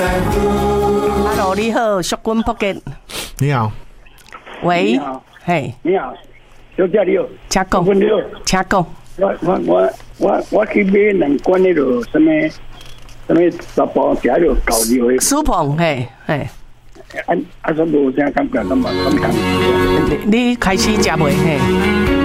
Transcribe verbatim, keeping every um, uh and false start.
Hello， 你好，淑君福建。 你好。 喂。 你好。 嘿。 你好，小姐你好。 请讲。 你好。 请讲。 我我我我我去买两罐那个什么什么十包食了搞料的。 苏鹏，嘿嘿。 啊啊，说无啥感觉，咁嘛咁感。 你你开始食未嘿？